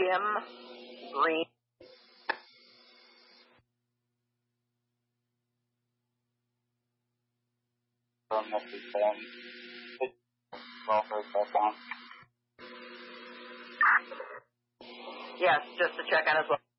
Jim Green. Yes, just to check on as well.